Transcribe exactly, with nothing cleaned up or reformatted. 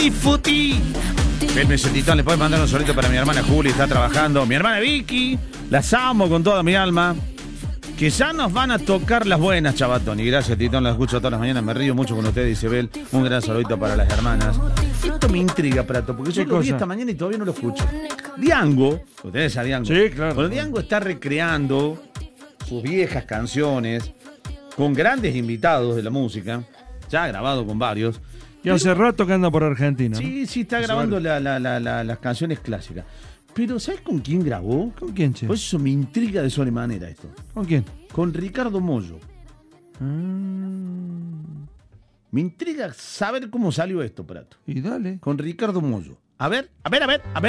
Y Futi. El mesetitón, le puedes mandar un solito para mi hermana Juli, está trabajando. Mi hermana Vicky, las amo con toda mi alma. Que ya nos van a tocar las buenas, Chavatón. Y gracias, Titón, las escucho todas las mañanas. Me río mucho con ustedes, Isabel. Un gran saludito para las hermanas. Esto me intriga, Prato, porque yo lo vi esta mañana y todavía no lo escucho. Diango, ustedes a Diango. Sí, claro. Bueno, Diango está recreando sus viejas canciones con grandes invitados de la música. Ya ha grabado con varios. Y hace pero, rato que anda por Argentina. Sí, ¿no? sí, está hace grabando la, la, la, la, las canciones clásicas. Pero, ¿sabes con quién grabó? ¿Con quién, che? Pues eso me intriga de sobremanera esto. ¿Con quién? Con Ricardo Mollo. Mm. Me intriga saber cómo salió esto, Prato. Y dale. Con Ricardo Mollo. A ver, a ver, a ver, a ver.